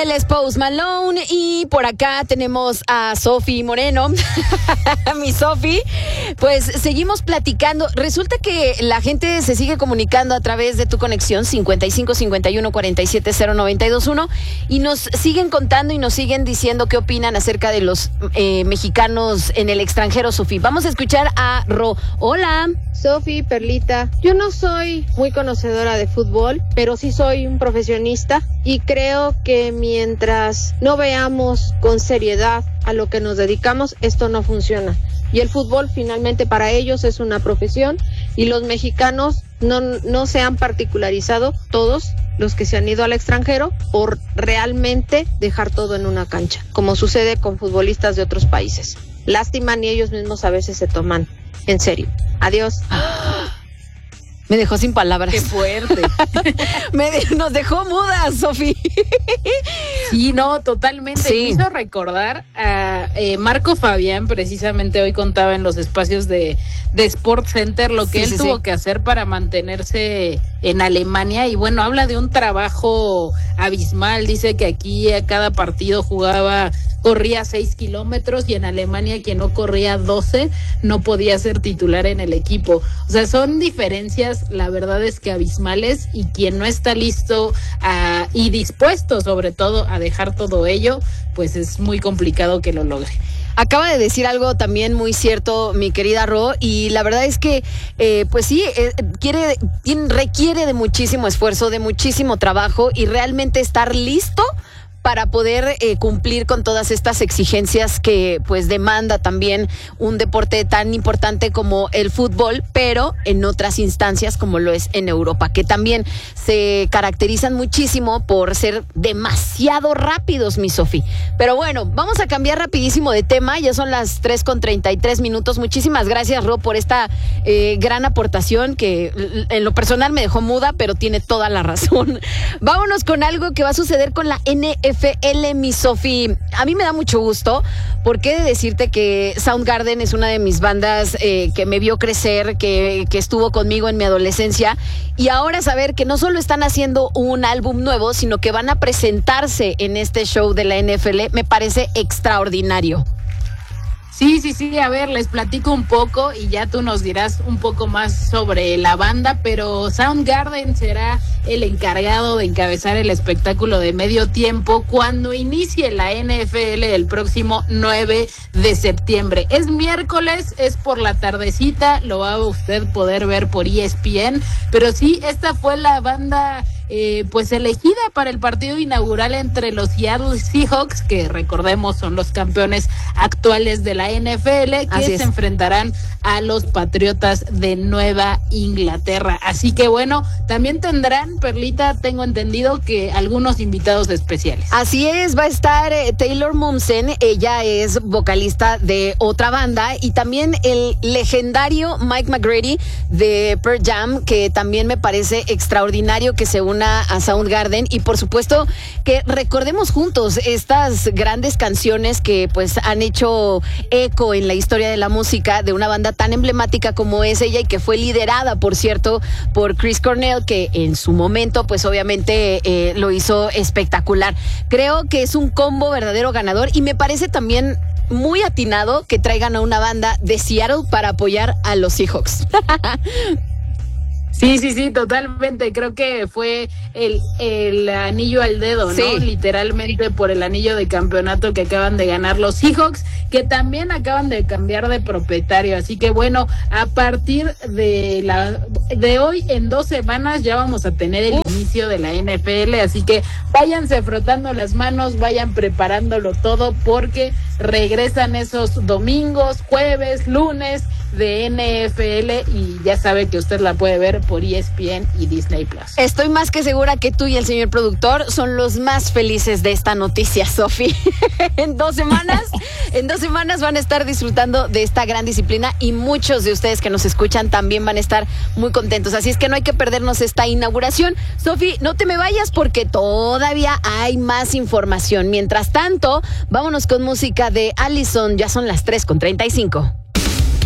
Él es Post Malone y por acá tenemos a Sofi Moreno, mi Sofi. Pues seguimos platicando. Resulta que la gente se sigue comunicando a través de tu conexión 55 51 47 0921 y nos siguen contando y nos siguen diciendo qué opinan acerca de los mexicanos en el extranjero, Sofi. Vamos a escuchar a Ro. Hola. Sofi, Perlita, yo no soy muy conocedora de fútbol, pero sí soy un profesionista y creo que mientras no veamos con seriedad a lo que nos dedicamos, esto no funciona. Y el fútbol finalmente para ellos es una profesión y los mexicanos no se han particularizado, todos los que se han ido al extranjero, por realmente dejar todo en una cancha, como sucede con futbolistas de otros países. Lástima, ni ellos mismos a veces se toman en serio. Adiós. Me dejó sin palabras. Qué fuerte. Nos dejó mudas, Sofi. Sí, no, totalmente. Sí. Me hizo recordar a Marco Fabián, precisamente hoy contaba en los espacios de Sport Center lo que él tuvo que hacer para mantenerse en Alemania. Y bueno, habla de un trabajo abismal. Dice que aquí a cada partido corría 6 kilómetros y en Alemania quien no corría 12 no podía ser titular en el equipo. O sea, son diferencias, la verdad es que abismales, y quien no está listo y dispuesto sobre todo a dejar todo ello, pues es muy complicado que lo logre. Acaba de decir algo también muy cierto, mi querida Ro, y la verdad es que, pues sí, requiere de muchísimo esfuerzo, de muchísimo trabajo y realmente estar listo para poder cumplir con todas estas exigencias que pues demanda también un deporte tan importante como el fútbol, pero en otras instancias como lo es en Europa, que también se caracterizan muchísimo por ser demasiado rápidos, mi Sofi. Pero bueno, vamos a cambiar rapidísimo de tema, ya son las 3:33. Muchísimas gracias, Ro, por esta gran aportación que en lo personal me dejó muda, pero tiene toda la razón. Vámonos con algo que va a suceder con la NFL, mi Sofi. A mí me da mucho gusto, porque he de decirte que Soundgarden es una de mis bandas que me vio crecer, que estuvo conmigo en mi adolescencia, y ahora saber que no solo están haciendo un álbum nuevo, sino que van a presentarse en este show de la NFL, me parece extraordinario. Sí, a ver, les platico un poco y ya tú nos dirás un poco más sobre la banda, pero Soundgarden será el encargado de encabezar el espectáculo de medio tiempo cuando inicie la NFL el próximo 9 de septiembre. Es miércoles, es por la tardecita, lo va a usted poder ver por ESPN, pero sí, esta fue la banda pues elegida para el partido inaugural entre los Seattle Seahawks, que recordemos son los campeones actuales de la NFL, que se enfrentarán a los Patriotas de Nueva Inglaterra. Así que bueno, también tendrán, Perlita, tengo entendido que algunos invitados especiales. Así es, va a estar Taylor Momsen, ella es vocalista de otra banda, y también el legendario Mike McGrady de Pearl Jam, que también me parece extraordinario que se una a Soundgarden, y por supuesto que recordemos juntos estas grandes canciones que pues han hecho eco en la historia de la música de una banda tan emblemática como es ella, y que fue liderada, por cierto, por Chris Cornell, que en su momento pues obviamente lo hizo espectacular. Creo que es un combo verdadero ganador, y me parece también muy atinado que traigan a una banda de Seattle para apoyar a los Seahawks. Sí, totalmente. Creo que fue el anillo al dedo, ¿no? Sí. Literalmente por el anillo de campeonato que acaban de ganar los Seahawks, que también acaban de cambiar de propietario. Así que bueno, a partir de hoy, en 2 semanas, ya vamos a tener el inicio de la NFL. Así que váyanse frotando las manos, vayan preparándolo todo, porque regresan esos domingos, jueves, lunes de NFL, y ya sabe que usted la puede ver por ESPN y Disney Plus. Estoy más que segura que tú y el señor productor son los más felices de esta noticia, Sofi. En 2 semanas van a estar disfrutando de esta gran disciplina, y muchos de ustedes que nos escuchan también van a estar muy contentos. Así es que no hay que perdernos esta inauguración. Sofi, no te me vayas porque todavía hay más información. Mientras tanto, vámonos con música de Allison. Ya son las 3:35.